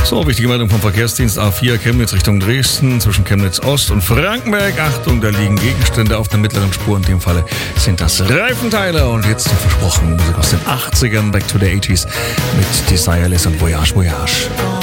So, wichtige Meldung vom Verkehrsdienst A4 Chemnitz Richtung Dresden zwischen Chemnitz Ost und Frankenberg. Achtung, da liegen Gegenstände auf der mittleren Spur. In dem Falle sind das Reifenteile. Und jetzt die versprochene Musik aus den 80ern, Back to the 80s mit Desireless und Voyage Voyage.